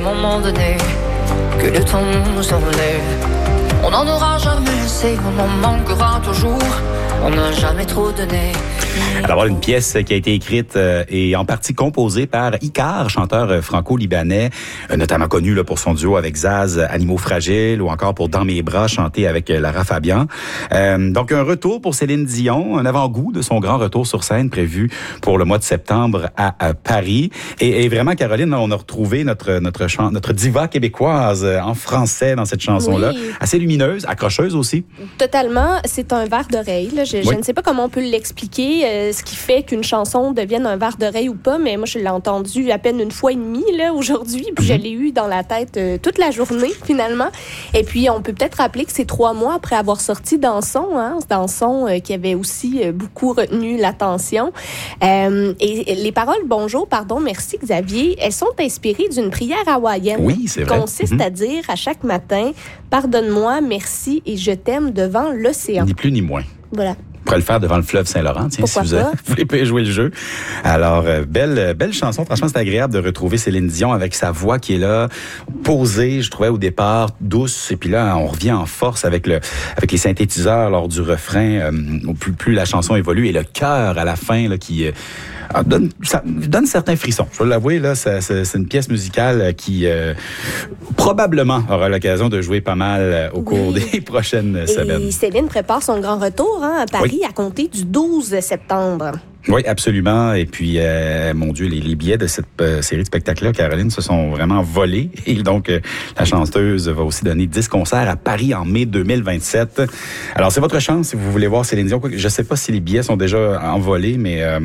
moments donnés que le temps nous enlève. On n'en aura jamais assez, on en manquera toujours. On n'a jamais trop donné. Alors, une pièce qui a été écrite et en partie composée par Icar, chanteur franco-libanais, notamment connu là, pour son duo avec Zaz, Animaux fragiles, ou encore pour Dans mes bras, chanté avec Lara Fabian. Donc, un retour pour Céline Dion, un avant-goût de son grand retour sur scène prévu pour le mois de septembre à Paris. Et vraiment, Caroline, on a retrouvé notre diva québécoise en français dans cette chanson-là. Oui. Assez lumineuse, accrocheuse aussi. Totalement. C'est un verre d'oreille. Là. Je ne sais pas comment on peut l'expliquer, ce qui fait qu'une chanson devienne un verre d'oreille ou pas, mais moi, je l'ai entendu à peine une fois et demie là, aujourd'hui, puis je l'ai eu dans la tête toute la journée, finalement. Et puis, on peut peut-être rappeler que c'est 3 mois après avoir sorti Dansons, Dansons qui avait aussi beaucoup retenu l'attention. Et les paroles « Bonjour, pardon, merci Xavier », elles sont inspirées d'une prière hawaïenne. Oui, c'est vrai. Qui consiste à dire à chaque matin « Pardonne-moi, merci et je t'aime devant l'océan ». Ni plus ni moins. Voilà. On pourrait le faire devant le fleuve Saint-Laurent, tiens, si vous voulez pas jouer le jeu. Alors, belle chanson. Franchement, c'est agréable de retrouver Céline Dion avec sa voix qui est là, posée, je trouvais au départ, douce. Et puis là, on revient en force avec les synthétiseurs lors du refrain. Plus la chanson évolue et le chœur à la fin là, qui donne certains frissons. Je vais l'avouer, là, c'est une pièce musicale qui probablement aura l'occasion de jouer pas mal au cours des prochaines semaines. Et Céline prépare son grand retour à Paris à compter du 12 septembre. Oui, absolument. Et puis, mon Dieu, les billets de cette série de spectacles-là, Caroline, se sont vraiment volés. Et donc, la chanteuse va aussi donner 10 concerts à Paris en mai 2027. Alors, c'est votre chance si vous voulez voir Céline Dion. Je ne sais pas si les billets sont déjà envolés, mais